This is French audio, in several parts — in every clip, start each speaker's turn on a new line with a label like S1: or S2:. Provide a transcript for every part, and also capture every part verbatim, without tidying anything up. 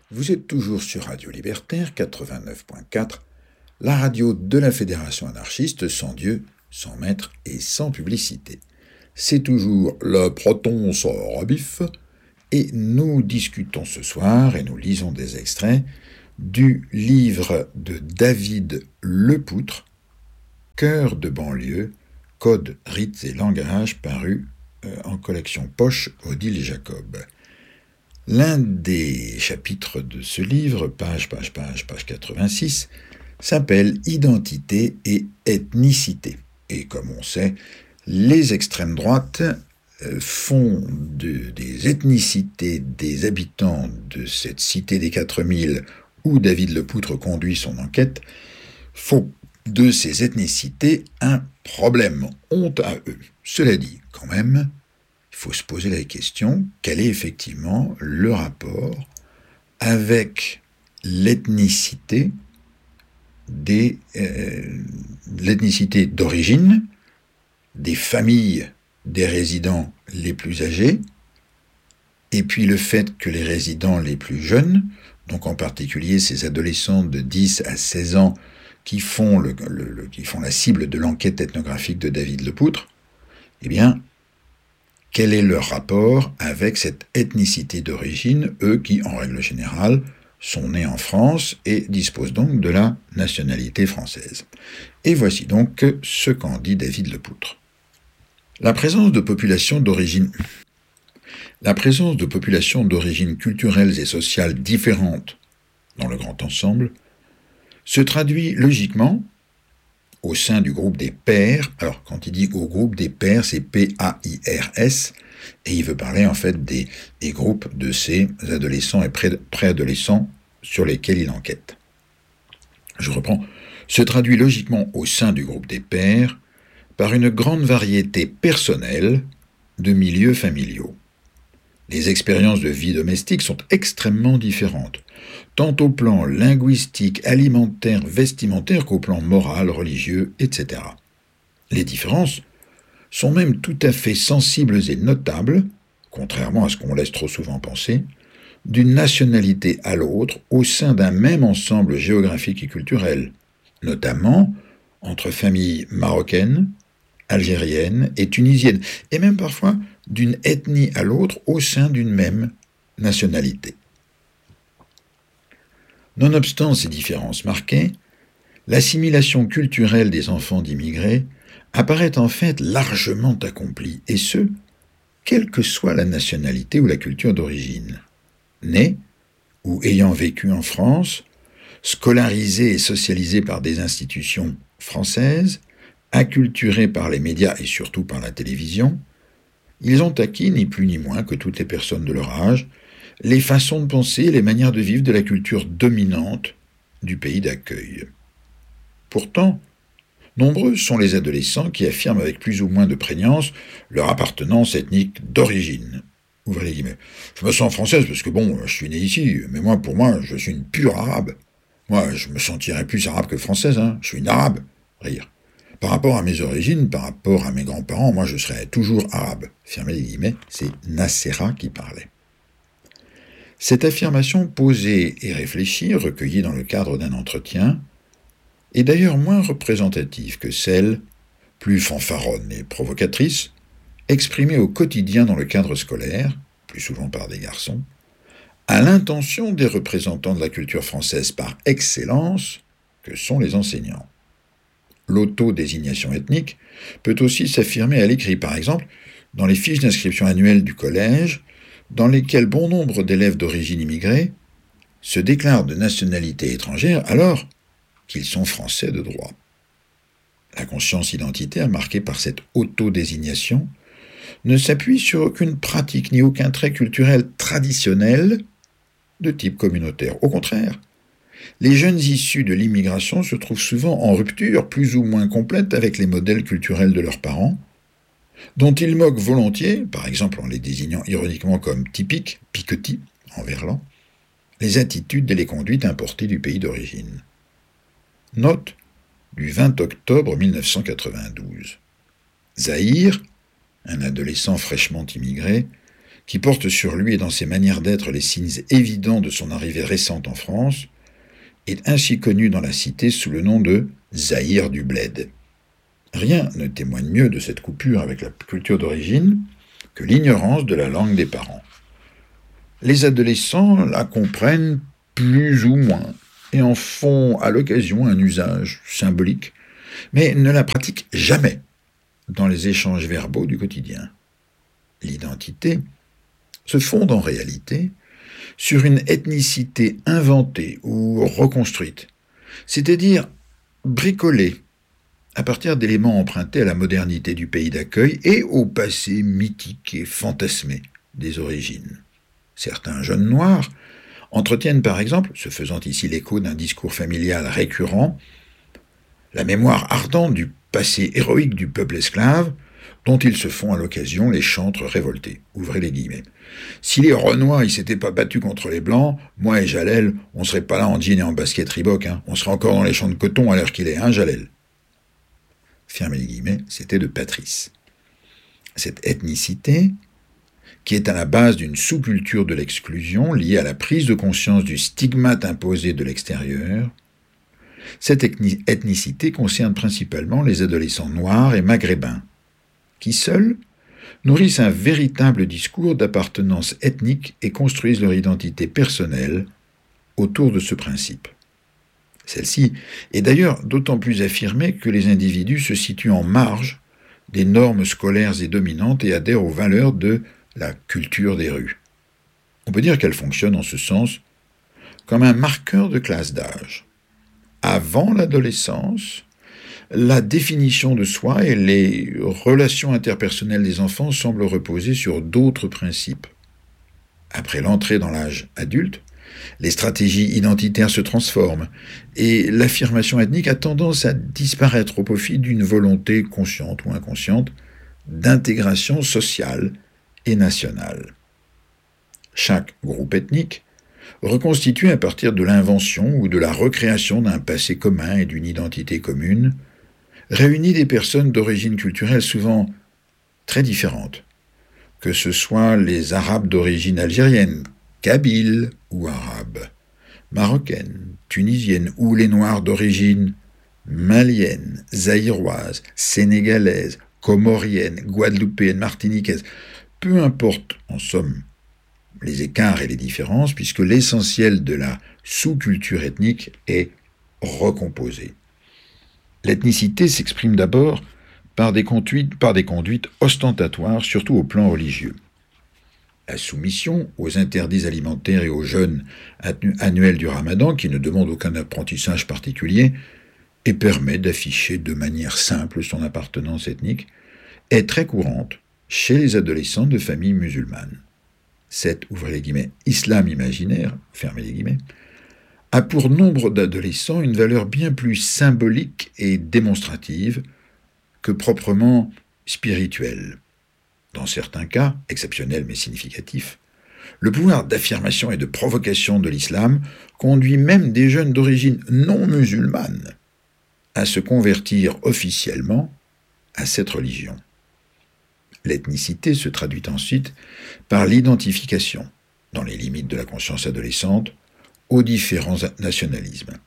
S1: Vous êtes toujours sur Radio Libertaire quatre-vingt-neuf point quatre, la radio de la Fédération anarchiste, sans Dieu, sans maître et sans publicité. C'est toujours le Proton sort à bif, et nous discutons ce soir, et nous lisons des extraits, du livre de David Lepoutre, Cœur de banlieue, Codes, rites et langage, paru euh, en collection Poche, Odile Jacob. L'un des chapitres de ce livre, page, page, page, page quatre-vingt-six, s'appelle « Identité et ethnicité ». Et comme on sait, les extrêmes droites font de, des ethnicités des habitants de cette cité des quatre mille où David Lepoutre conduit son enquête, font de ces ethnicités un problème, honte à eux. Cela dit, quand même, il faut se poser la question, quel est effectivement le rapport avec l'ethnicité des, euh, l'ethnicité d'origine, des familles des résidents les plus âgés, et puis le fait que les résidents les plus jeunes, donc en particulier ces adolescents de dix à seize ans qui font, le, le, le, qui font la cible de l'enquête ethnographique de David Lepoutre, eh bien, quel est leur rapport avec cette ethnicité d'origine, eux qui, en règle générale, sont nés en France et disposent donc de la nationalité française. Et voici donc ce qu'en dit David Lepoutre. La présence de populations d'origine, la présence de populations d'origine culturelles et sociales différentes dans le grand ensemble se traduit logiquement au sein du groupe des pairs. Alors, quand il dit au groupe des pairs, c'est P A I R S, et il veut parler en fait des, des groupes de ces adolescents et pré- préadolescents sur lesquels il enquête. Je reprends. Se traduit logiquement au sein du groupe des pairs par une grande variété personnelle de milieux familiaux. Les expériences de vie domestique sont extrêmement différentes, tant au plan linguistique, alimentaire, vestimentaire qu'au plan moral, religieux, et cetera. Les différences sont même tout à fait sensibles et notables, contrairement à ce qu'on laisse trop souvent penser, d'une nationalité à l'autre au sein d'un même ensemble géographique et culturel, notamment entre familles marocaines, algériennes et tunisiennes, et même parfois d'une ethnie à l'autre au sein d'une même nationalité. Nonobstant ces différences marquées, l'assimilation culturelle des enfants d'immigrés apparaît en fait largement accomplie, et ce, quelle que soit la nationalité ou la culture d'origine. Nés ou ayant vécu en France, scolarisés et socialisés par des institutions françaises, acculturés par les médias et surtout par la télévision, ils ont acquis, ni plus ni moins que toutes les personnes de leur âge, les façons de penser et les manières de vivre de la culture dominante du pays d'accueil. Pourtant, nombreux sont les adolescents qui affirment avec plus ou moins de prégnance leur appartenance ethnique d'origine. Ouvrez les guillemets. Je me sens française parce que bon, je suis né ici, mais moi, pour moi, je suis une pure arabe. Moi, je me sentirais plus arabe que française, hein. Je suis une arabe. Rire. Par rapport à mes origines, par rapport à mes grands-parents, moi, je serais toujours arabe. Fermez les guillemets, c'est Nacera qui parlait. Cette affirmation posée et réfléchie, recueillie dans le cadre d'un entretien, est d'ailleurs moins représentative que celle, plus fanfaronne et provocatrice, exprimée au quotidien dans le cadre scolaire, plus souvent par des garçons, à l'intention des représentants de la culture française par excellence, que sont les enseignants. L'autodésignation ethnique peut aussi s'affirmer à l'écrit, par exemple, dans les fiches d'inscription annuelles du collège, dans lesquelles bon nombre d'élèves d'origine immigrée se déclarent de nationalité étrangère alors qu'ils sont français de droit. La conscience identitaire marquée par cette autodésignation ne s'appuie sur aucune pratique ni aucun trait culturel traditionnel de type communautaire. Au contraire, les jeunes issus de l'immigration se trouvent souvent en rupture plus ou moins complète avec les modèles culturels de leurs parents, dont ils moquent volontiers, par exemple en les désignant ironiquement comme typiques, piquetis, en verlan, les attitudes et les conduites importées du pays d'origine. Note du vingt octobre mille neuf cent quatre-vingt-douze. Zahir, un adolescent fraîchement immigré, qui porte sur lui et dans ses manières d'être les signes évidents de son arrivée récente en France, est ainsi connu dans la cité sous le nom de Zahir du Bled. Rien ne témoigne mieux de cette coupure avec la culture d'origine que l'ignorance de la langue des parents. Les adolescents la comprennent plus ou moins et en font à l'occasion un usage symbolique, mais ne la pratiquent jamais dans les échanges verbaux du quotidien. L'identité se fonde en réalité sur une ethnicité inventée ou reconstruite, c'est-à-dire bricolée à partir d'éléments empruntés à la modernité du pays d'accueil et au passé mythique et fantasmé des origines. Certains jeunes noirs entretiennent par exemple, se faisant ici l'écho d'un discours familial récurrent, la mémoire ardente du passé héroïque du peuple esclave, dont ils se font à l'occasion les chantres révoltés. Ouvrez les guillemets. Si les Renois ils s'étaient pas battus contre les Blancs, moi et Jalel, on serait pas là en jean et en basket Reebok, hein. On serait encore dans les champs de coton à l'heure qu'il est, hein, Jalel. Fermez les guillemets, c'était de Patrice. Cette ethnicité, qui est à la base d'une sous-culture de l'exclusion liée à la prise de conscience du stigmate imposé de l'extérieur, cette ethnicité concerne principalement les adolescents noirs et maghrébins, qui seuls nourrissent un véritable discours d'appartenance ethnique et construisent leur identité personnelle autour de ce principe. Celle-ci est d'ailleurs d'autant plus affirmée que les individus se situent en marge des normes scolaires et dominantes et adhèrent aux valeurs de la culture des rues. On peut dire qu'elle fonctionne en ce sens comme un marqueur de classe d'âge. Avant l'adolescence, la définition de soi et les relations interpersonnelles des enfants semblent reposer sur d'autres principes. Après l'entrée dans l'âge adulte, les stratégies identitaires se transforment et l'affirmation ethnique a tendance à disparaître au profit d'une volonté consciente ou inconsciente d'intégration sociale et nationale. Chaque groupe ethnique reconstitué à partir de l'invention ou de la recréation d'un passé commun et d'une identité commune réunit des personnes d'origine culturelle souvent très différentes, que ce soit les Arabes d'origine algérienne, kabyles ou arabes, marocaines, tunisiennes ou les Noirs d'origine malienne, zaïroise, sénégalaise, comorienne, guadeloupéenne, martiniquaise. Peu importe, en somme, les écarts et les différences, puisque l'essentiel de la sous-culture ethnique est recomposé. L'ethnicité s'exprime d'abord par des conduites, par des conduites ostentatoires, surtout au plan religieux. La soumission aux interdits alimentaires et aux jeûnes annuels du Ramadan, qui ne demandent aucun apprentissage particulier, et permet d'afficher de manière simple son appartenance ethnique, est très courante chez les adolescents de familles musulmanes. Cet, ouvrez les guillemets, islam imaginaire, fermez les guillemets, a pour nombre d'adolescents une valeur bien plus symbolique et démonstrative que proprement spirituelle. Dans certains cas, exceptionnels mais significatifs, le pouvoir d'affirmation et de provocation de l'islam conduit même des jeunes d'origine non musulmane à se convertir officiellement à cette religion. L'ethnicité se traduit ensuite par l'identification, dans les limites de la conscience adolescente, aux différents nationalismes.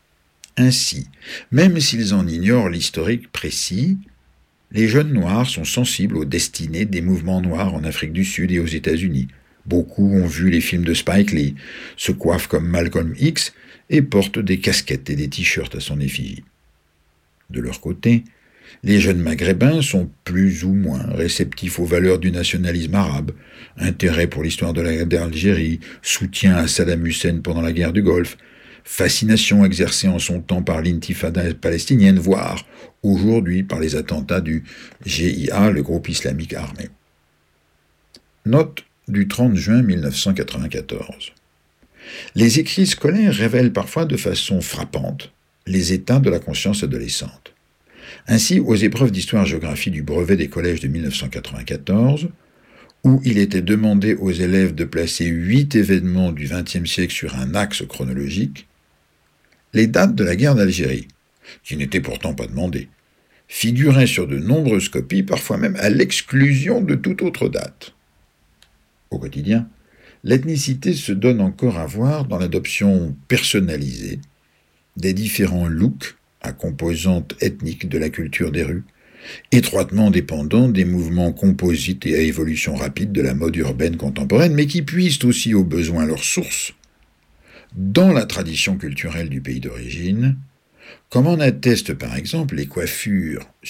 S1: Ainsi, même s'ils en ignorent l'historique précis, les jeunes noirs sont sensibles aux destinées des mouvements noirs en Afrique du Sud et aux États-Unis. Beaucoup ont vu les films de Spike Lee, se coiffent comme Malcolm X et portent des casquettes et des t-shirts à son effigie. De leur côté, les jeunes maghrébins sont plus ou moins réceptifs aux valeurs du nationalisme arabe, intérêt pour l'histoire de l'Algérie, soutien à Saddam Hussein pendant la guerre du Golfe, fascination exercée en son temps par l'intifada palestinienne, voire aujourd'hui par les attentats du G I A, le groupe islamique armé. Note du trente juin mille neuf cent quatre-vingt-quatorze. Les écrits scolaires révèlent parfois de façon frappante les états de la conscience adolescente. Ainsi, aux épreuves d'histoire-géographie du brevet des collèges de mille neuf cent quatre-vingt-quatorze, où il était demandé aux élèves de placer huit événements du vingtième siècle sur un axe chronologique, les dates de la guerre d'Algérie, qui n'étaient pourtant pas demandées, figuraient sur de nombreuses copies, parfois même à l'exclusion de toute autre date. Au quotidien, l'ethnicité se donne encore à voir dans l'adoption personnalisée des différents looks à composantes ethniques de la culture des rues, étroitement dépendants des mouvements composites et à évolution rapide de la mode urbaine contemporaine, mais qui puissent aussi au besoin leur source dans la tradition culturelle du pays d'origine, comme en attestent par exemple les coiffures